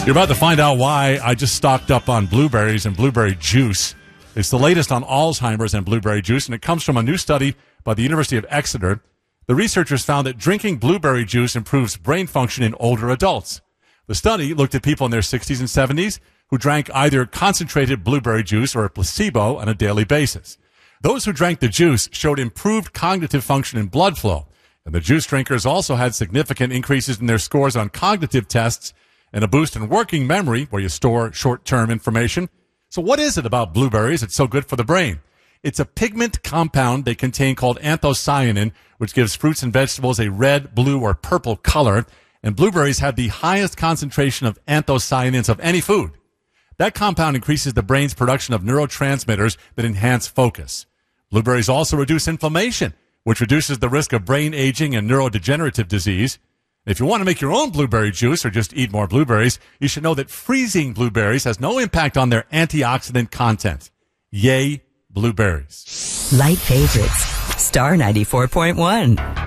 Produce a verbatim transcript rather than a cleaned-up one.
You're about to find out why I just stocked up on blueberries and blueberry juice. It's the latest on Alzheimer's and blueberry juice, and it comes from a new study by the University of Exeter. The researchers found that drinking blueberry juice improves brain function in older adults. The study looked at people in their sixties and seventies who drank either concentrated blueberry juice or a placebo on a daily basis. Those who drank the juice showed improved cognitive function and blood flow, and the juice drinkers also had significant increases in their scores on cognitive tests and a boost in working memory, where you store short-term information. So what is it about blueberries that's so good for the brain? It's a pigment compound they contain called anthocyanin, which gives fruits and vegetables a red, blue, or purple color. And blueberries have the highest concentration of anthocyanins of any food. That compound increases the brain's production of neurotransmitters that enhance focus. Blueberries also reduce inflammation, which reduces the risk of brain aging and neurodegenerative disease. If you want to make your own blueberry juice or just eat more blueberries, you should know that freezing blueberries has no impact on their antioxidant content. Yay, blueberries. Light favorites. Star ninety-four point one.